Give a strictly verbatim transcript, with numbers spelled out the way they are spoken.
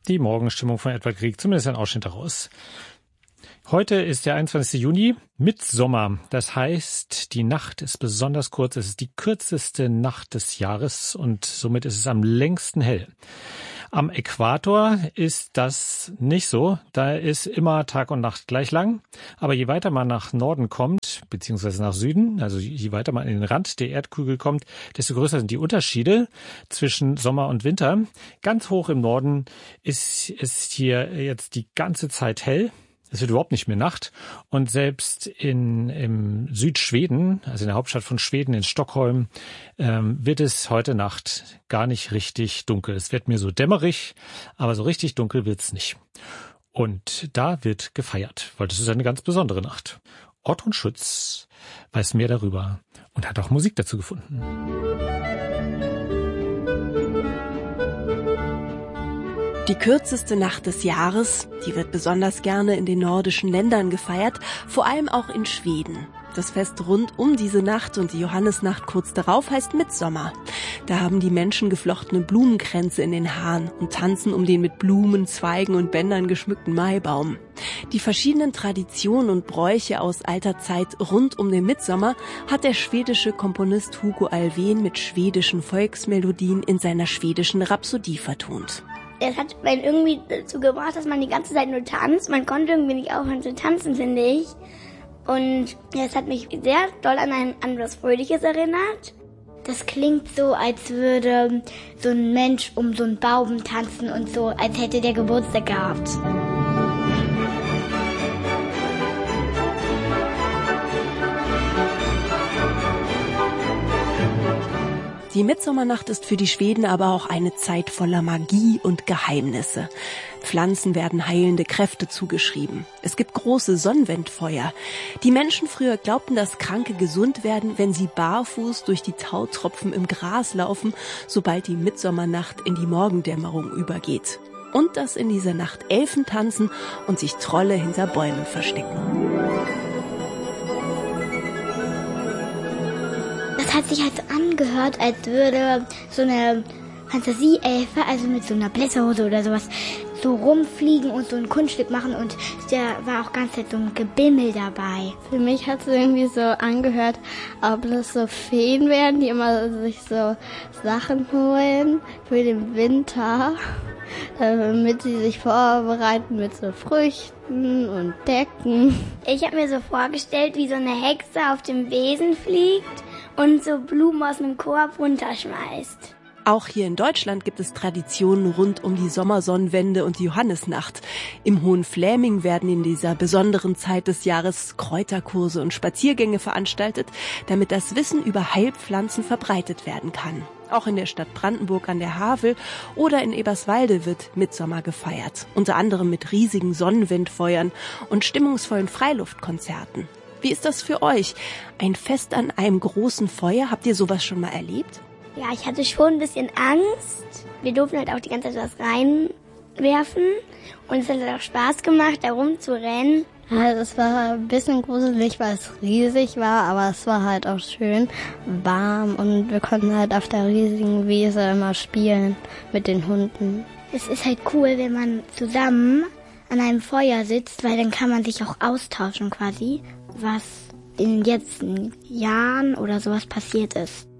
die Morgenstimmung von Edward Grieg, zumindest ein Ausschnitt daraus. Heute ist der einundzwanzigste Juni, Mittsommer. Das heißt, die Nacht ist besonders kurz. Es ist die kürzeste Nacht des Jahres und somit ist es am längsten hell. Am Äquator ist das nicht so. Da ist immer Tag und Nacht gleich lang. Aber je weiter man nach Norden kommt, beziehungsweise nach Süden, also je weiter man in den Rand der Erdkugel kommt, desto größer sind die Unterschiede zwischen Sommer und Winter. Ganz hoch im Norden ist es hier jetzt die ganze Zeit hell. Es wird überhaupt nicht mehr Nacht. Und selbst in im Südschweden, also in der Hauptstadt von Schweden, in Stockholm, ähm, wird es heute Nacht gar nicht richtig dunkel. Es wird mir so dämmerig, aber so richtig dunkel wird's nicht. Und da wird gefeiert, weil das ist eine ganz besondere Nacht. Ortrun Schütz weiß mehr darüber und hat auch Musik dazu gefunden. Die kürzeste Nacht des Jahres, die wird besonders gerne in den nordischen Ländern gefeiert, vor allem auch in Schweden. Das Fest rund um diese Nacht und die Johannisnacht kurz darauf heißt Mittsommer. Da haben die Menschen geflochtene Blumenkränze in den Haaren und tanzen um den mit Blumen, Zweigen und Bändern geschmückten Maibaum. Die verschiedenen Traditionen und Bräuche aus alter Zeit rund um den Mittsommer hat der schwedische Komponist Hugo Alfvén mit schwedischen Volksmelodien in seiner schwedischen Rhapsodie vertont. Es hat einen irgendwie dazu gebracht, dass man die ganze Zeit nur tanzt. Man konnte irgendwie nicht aufhören zu tanzen, finde ich. Und ja, es hat mich sehr doll an, ein, an was Fröhliches erinnert. Das klingt so, als würde so ein Mensch um so einen Baum tanzen und so, als hätte der Geburtstag gehabt. Die Mittsommernacht ist für die Schweden aber auch eine Zeit voller Magie und Geheimnisse. Pflanzen werden heilende Kräfte zugeschrieben. Es gibt große Sonnenwendfeuer. Die Menschen früher glaubten, dass Kranke gesund werden, wenn sie barfuß durch die Tautropfen im Gras laufen, sobald die Mittsommernacht in die Morgendämmerung übergeht. Und dass in dieser Nacht Elfen tanzen und sich Trolle hinter Bäumen verstecken. Das hat sich halt so angehört, als würde so eine Fantasieelfe, also mit so einer Blätterhose oder sowas, so rumfliegen und so ein Kunststück machen und da war auch ganz Zeit so ein Gebimmel dabei. Für mich hat es irgendwie so angehört, ob das so Feen wären, die immer sich so Sachen holen für den Winter, damit sie sich vorbereiten mit so Früchten und Decken. Ich habe mir so vorgestellt, wie so eine Hexe auf dem Besen fliegt und so Blumen aus einem Korb runterschmeißt. Auch hier in Deutschland gibt es Traditionen rund um die Sommersonnenwende und die Johannisnacht. Im Hohenfläming werden in dieser besonderen Zeit des Jahres Kräuterkurse und Spaziergänge veranstaltet, damit das Wissen über Heilpflanzen verbreitet werden kann. Auch in der Stadt Brandenburg an der Havel oder in Eberswalde wird Mittsommer gefeiert. Unter anderem mit riesigen Sonnenwindfeuern und stimmungsvollen Freiluftkonzerten. Wie ist das für euch? Ein Fest an einem großen Feuer? Habt ihr sowas schon mal erlebt? Ja, ich hatte schon ein bisschen Angst. Wir durften halt auch die ganze Zeit was reinwerfen. Und es hat halt auch Spaß gemacht, da rumzurennen. Ja, es war ein bisschen gruselig, weil es riesig war, aber es war halt auch schön warm. Und wir konnten halt auf der riesigen Wiese immer spielen mit den Hunden. Es ist halt cool, wenn man zusammen an einem Feuer sitzt, weil dann kann man sich auch austauschen quasi, was in den letzten Jahren oder sowas passiert ist.